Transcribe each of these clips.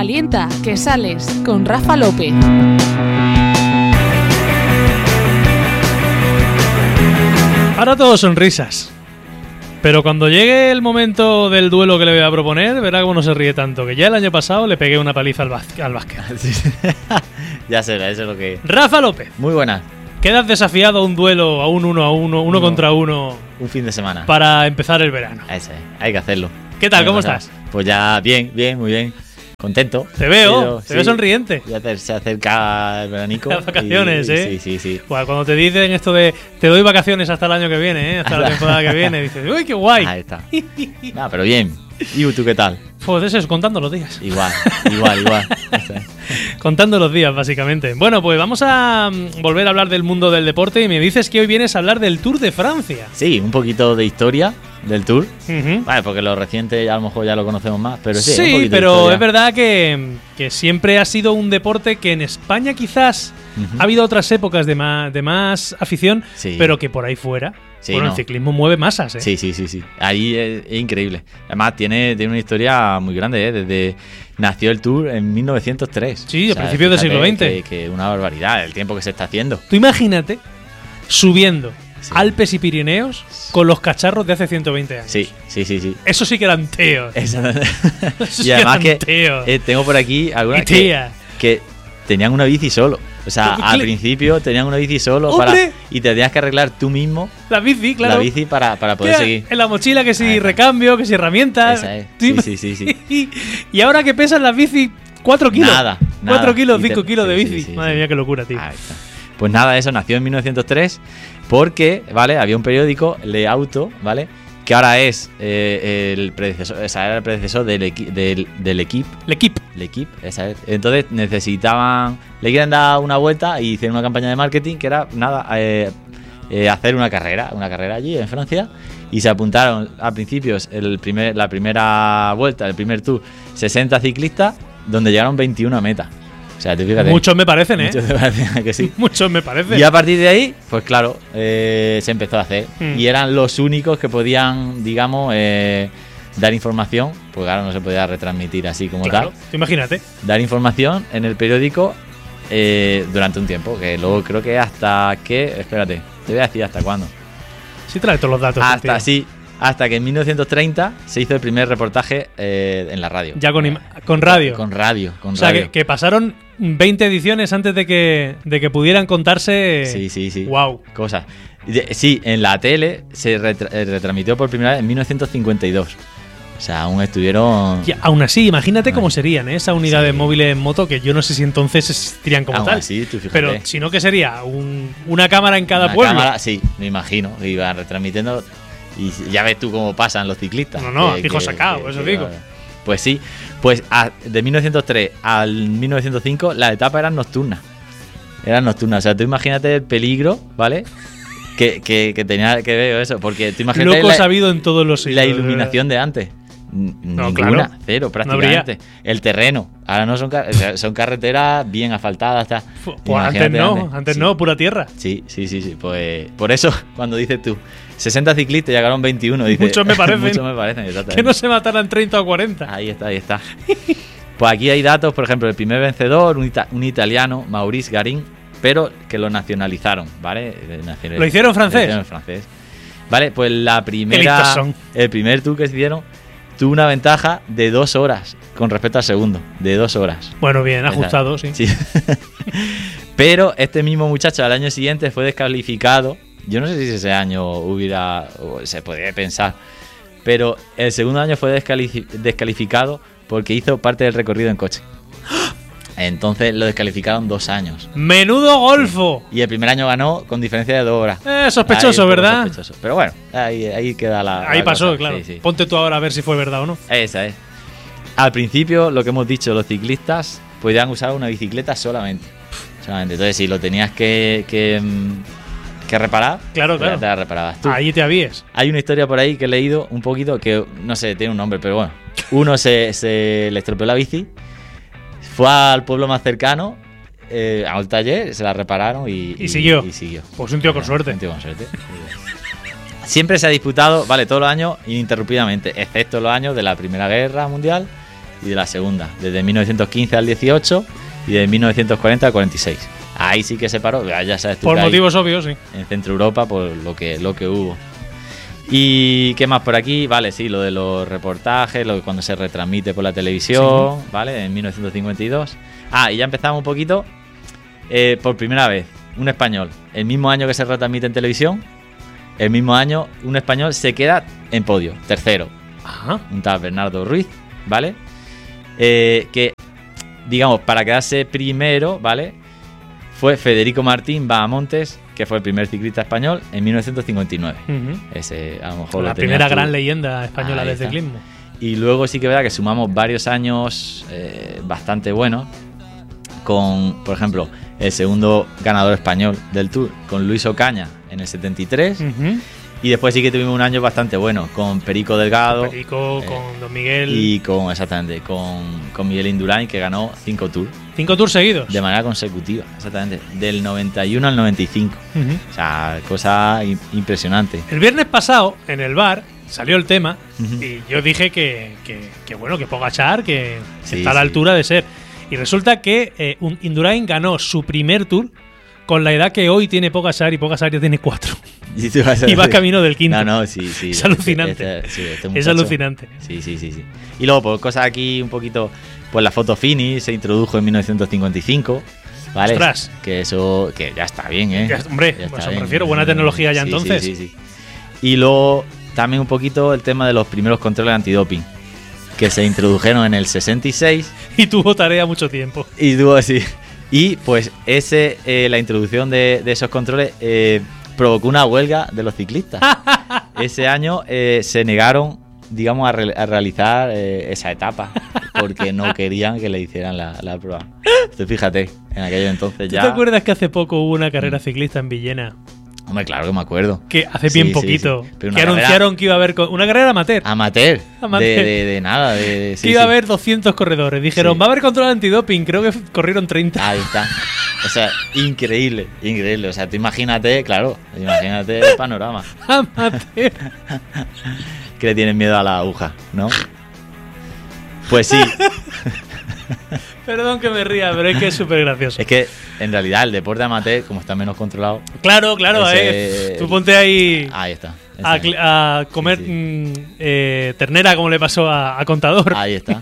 Calienta, que sales, con Rafa López. Ahora todo sonrisas. Pero cuando llegue el momento del duelo que le voy a proponer, verá cómo no se ríe tanto. Que ya el año pasado le pegué una paliza al básquet. Ya será, eso es lo que... Rafa López. Muy buena. Quedas desafiado a un duelo, a un 1-1, contra uno. Un fin de semana. Para empezar el verano. Ese, hay que hacerlo. ¿Qué tal? ¿Cómo estás? Pues ya bien, muy bien. Contento. Te veo sonriente. Ya se acerca el veranico. Las vacaciones, ¿eh? Sí. Bueno, cuando te dicen esto de te doy vacaciones hasta el año que viene, hasta la temporada que viene, dices, uy, qué guay. Ahí está. No, pero bien. ¿Y tú qué tal? Pues eso es contando los días. Igual. Contando los días, básicamente. Bueno, pues vamos a volver a hablar del mundo del deporte y me dices que hoy vienes a hablar del Tour de Francia. Sí, un poquito de historia del Tour. Uh-huh. Vale, porque lo reciente a lo mejor ya lo conocemos más, pero sí. Sí, un poquito pero es verdad que siempre ha sido un deporte que en España quizás ha habido otras épocas de más afición, sí, pero que por ahí fuera... Sí, bueno, el ciclismo mueve masas, ¿eh? Sí. Ahí es increíble. Además, tiene una historia muy grande, ¿eh? Nació el Tour en 1903. Sí, a principios del siglo XX. Que una barbaridad el tiempo que se está haciendo. Tú imagínate subiendo Alpes y Pirineos con los cacharros de hace 120 años. Sí. Eso sí que eran teos. Y además que tengo por aquí algunas que tenían una bici solo. O sea, al principio tenían una bici solo y te tenías que arreglar tú mismo la bici, claro. La bici para poder seguir. En la mochila, que si recambio, que si herramientas. Esa es. Sí. Y ahora que pesan las bici 4 kilos. Nada. 4 kilos, 5 kilos de bici. Madre mía, qué locura, tío. Ahí está. Pues nada, eso nació en 1903 porque, ¿vale? Había un periódico, Le Auto, ¿vale? Que ahora es el predecesor, era el predecesor del L'Équipe, esa es. Entonces le quieren dar una vuelta y hicieron una campaña de marketing que era hacer una carrera allí en Francia, y se apuntaron a principios la primera vuelta, el primer tour, 60 ciclistas, donde llegaron 21 a meta. O sea, te fíjate. Muchos me parecen, ¿eh? Muchos me parecen que sí. Muchos me parecen. Y a partir de ahí, pues claro, se empezó a hacer. Y eran los únicos que podían, digamos, dar información, porque claro, no se podía retransmitir así como tal. Imagínate. Dar información en el periódico durante un tiempo, que luego creo que espérate, te voy a decir hasta cuándo. Sí, trae todos los datos. Hasta que en 1930 se hizo el primer reportaje en la radio. Ya con radio. Con radio. O sea, que pasaron 20 ediciones antes de que pudieran contarse. Sí. Wow. Cosas. Sí, en la tele se retransmitió por primera vez en 1952. O sea, aún estuvieron... Y aún así, imagínate cómo serían esas unidades móviles en moto, que yo no sé si entonces existirían como tal. Así, tú fíjate. Pero si no, que sería una cámara en cada pueblo. Sí, me imagino. Iban retransmitiendo... Y ya ves tú cómo pasan los ciclistas. No, fijo sacado, eso digo. Pues sí, pues de 1903 al 1905 las etapas eran nocturnas. O sea, tú imagínate el peligro, ¿vale? que tenía que ver eso. Porque tú imagínate loco sabido en todos los siglos. La iluminación de antes. No, ninguna, claro. Cero prácticamente. El terreno, ahora no son carreteras bien asfaltadas. Pues antes no, pura tierra. Sí. Pues por eso, cuando dices tú 60 ciclistas, llegaron 21. Dices, muchos me parecen. Exactamente. Que no se mataran 30 o 40. Ahí está. Pues aquí hay datos, por ejemplo, el primer vencedor, un italiano, Maurice Garin, pero que lo nacionalizaron, ¿vale? ¿Lo hicieron francés? Vale, pues el primer tour que se hicieron tuvo una ventaja de 2 horas con respecto al segundo, de 2 horas. Bueno, bien, ajustado, sí. Pero este mismo muchacho al año siguiente fue descalificado. Yo no sé si ese año se podría pensar, pero el segundo año fue descalificado porque hizo parte del recorrido en coche. Entonces lo descalificaron 2 años. ¡Menudo golfo! Y el primer año ganó con diferencia de 2 horas. Sospechoso, ahí, ¿verdad? Sospechoso. Pero bueno, ahí queda Ahí pasó, cosa. Claro. Sí. Ponte tú ahora a ver si fue verdad o no. Esa es. Al principio, lo que hemos dicho, los ciclistas podían usar una bicicleta solamente. Entonces, si lo tenías que reparar, claro. Te la reparabas tú. Ahí te avíes. Hay una historia por ahí que he leído un poquito que, no sé, tiene un nombre, pero bueno. Uno se le estropeó la bici, fue al pueblo más cercano, a un taller, se la repararon y siguió. Pues un tío con suerte. Siempre se ha disputado, todos los años ininterrumpidamente, excepto los años de la Primera Guerra Mundial y de la segunda, desde 1915 al 18 y de 1940 al 46. Ahí sí que se paró, ya sabes tú. Por motivos obvios, sí. En Centro Europa, por lo que hubo. ¿Y qué más por aquí? Vale, sí, lo de los reportajes, lo de cuando se retransmite por la televisión, sí. ¿Vale? En 1952. Y ya empezamos un poquito. Por primera vez, un español, el mismo año que se retransmite en televisión, el mismo año, un español se queda en podio, tercero. Ajá. Un tal Bernardo Ruiz, ¿vale? Que, digamos, para quedarse primero, ¿vale? Fue Federico Martín Bahamontes, que fue el primer ciclista español en 1959. Ese, a lo mejor la primera gran leyenda española del ciclismo. Y luego sí que es verdad que sumamos varios años bastante buenos con, por ejemplo, el segundo ganador español del Tour, con Luis Ocaña en el 73. Y después sí que tuvimos un año bastante bueno con Perico Delgado. Con Perico, con Don Miguel. Y con Miguel Indurain, que ganó 5 Tours. 5 Tours seguidos. De manera consecutiva, exactamente. Del 91 al 95. O sea, cosa impresionante. El viernes pasado, en el bar, salió el tema y yo dije que bueno, que Pogačar, que está a la altura de ser. Y resulta que Indurain ganó su primer Tour con la edad que hoy tiene Pogačar, y Pogačar ya tiene 4. Y va camino del quinto. Sí. Es alucinante. Es alucinante. Sí. Y luego, pues cosas aquí un poquito. Pues la foto finish se introdujo en 1955. ¿Vale? ¡Ostras! Que eso, que ya está bien, ¿eh? Hombre, ya pues me refiero, buena tecnología ya entonces. Sí. Y luego también un poquito el tema de los primeros controles antidoping, que se introdujeron en el 66. Y tuvo tarea mucho tiempo. Y pues la introducción de esos controles provocó una huelga de los ciclistas. Ese año se negaron, digamos, a realizar esa etapa porque no querían que le hicieran la prueba. Entonces, fíjate, en aquello entonces ya... ¿Tú te acuerdas que hace poco hubo una carrera ciclista en Villena? Hombre, claro que me acuerdo. Que hace bien poquito. Sí. Pero que anunciaron que iba a haber una carrera amateur. Amateur. De nada. Que iba a haber 200 corredores. Dijeron, va a haber control antidoping. Creo que corrieron 30. Ahí está. O sea, increíble. O sea, tú imagínate el panorama. Amateur. Que le tienen miedo a la aguja, ¿no? Pues sí. Perdón que me ría, pero es que es súper gracioso. Es que, en realidad, el deporte amateur, como está menos controlado... Claro, Tú ponte ahí... Ahí está. A comer ternera, como le pasó a Contador. Ahí está.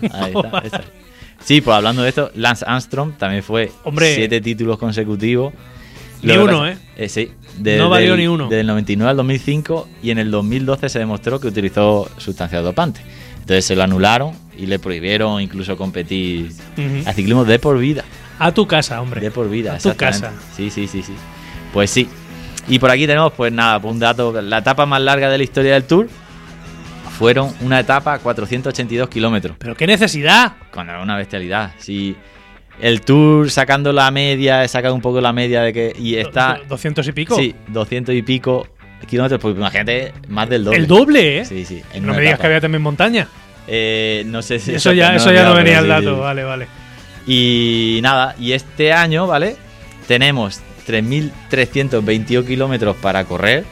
Sí, pues hablando de esto, Lance Armstrong también fue 7 títulos consecutivos. Ni uno, Sí. No valió ni uno. Del 99 al 2005, y en el 2012 se demostró que utilizó sustancias dopantes. Entonces se lo anularon y le prohibieron incluso competir a ciclismo de por vida. A tu casa, hombre. De por vida, a tu casa. Sí. Pues sí. Y por aquí tenemos, pues nada, un dato. La etapa más larga de la historia del Tour fueron una etapa 482 kilómetros. ¿Pero qué necesidad? Cuando era una bestialidad. Sí. El Tour, sacando la media, he sacado un poco la media de que... Y está... ¿200 y pico? Sí, 200 y pico kilómetros, pues imagínate, más del doble. ¿El doble, eh? Sí. No me digas que había también montaña. No sé si... Eso ya no venía el dato, vale. Y nada, y este año, ¿vale? Tenemos 3.322 kilómetros para correr,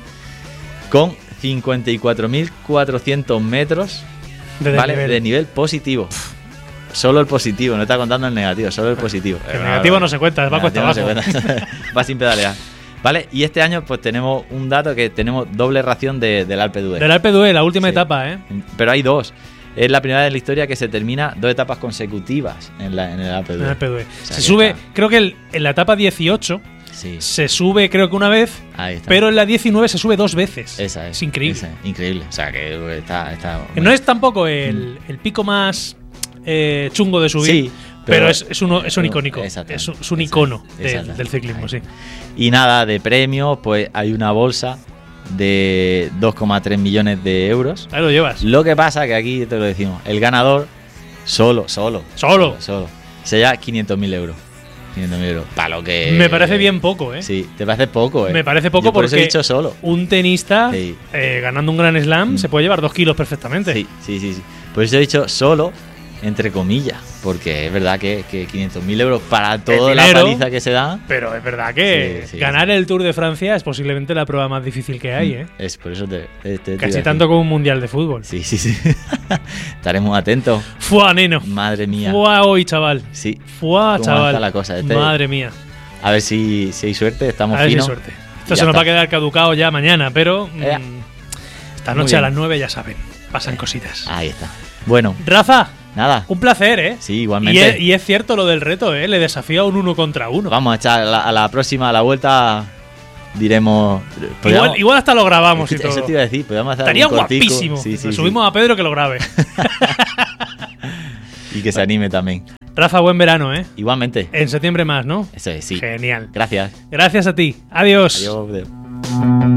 con 54.400 metros de nivel positivo. Solo el positivo, no está contando el negativo, solo el positivo. El negativo no se cuenta, va cuesta abajo. Va sin pedalear. Vale, y este año pues tenemos un dato que tenemos doble ración del Alpe d'Huez. Del Alpe d'Huez, la última etapa, ¿eh? Pero hay dos. Es la primera vez en la historia que se termina 2 etapas consecutivas en el Alpe d'Huez. O sea, se sube, creo que en la etapa 18 se sube creo que una vez, pero en la 19 se sube 2 veces. Es increíble. Increíble. O sea, que está no es tampoco el pico más chungo de subir. Sí. Pero es un icónico. Es un icono del ciclismo, sí. Y nada, de premios, pues hay una bolsa de 2,3 millones de euros. Ahí lo llevas. Lo que pasa que aquí te lo decimos, el ganador solo se lleva 500.000 euros. 500.000 euros. Para lo que... Me parece bien poco, ¿eh? Sí, te parece poco, ¿eh? Me parece poco porque he dicho solo. Un tenista ganando un Grand Slam se puede llevar 2 kilos perfectamente. Sí. Por eso he dicho solo. entre comillas, porque es verdad que 500.000 euros para toda la dinero, paliza que se da. Pero es verdad que ganar el Tour de Francia es posiblemente la prueba más difícil que hay, ¿eh? Es por eso te casi tanto como un mundial de fútbol. Sí. Estaremos atentos. ¡Fua, neno! Madre mía. ¡Fua hoy, chaval! Sí. ¡Fua, ¿Cómo chaval! está la cosa? Madre mía. A ver si hay suerte, estamos a ver finos. si hay suerte. Esto se nos va a quedar caducado ya mañana, pero esta noche a las 9 ya saben, pasan cositas. Ahí está. Bueno. Rafa. Nada. Un placer, ¿eh? Sí, igualmente. Y es cierto lo del reto, ¿eh? Le desafío a un 1 contra 1. Vamos a echar a la próxima, a la vuelta, diremos... Igual hasta lo grabamos y todo. Eso te iba a decir, podemos hacer estaría algún cortico. Guapísimo. Sí, Subimos a Pedro que lo grabe. Y que se anime también. Rafa, buen verano, ¿eh? Igualmente. En septiembre más, ¿no? Eso es, sí. Genial. Gracias. Gracias a ti. Adiós. Adiós.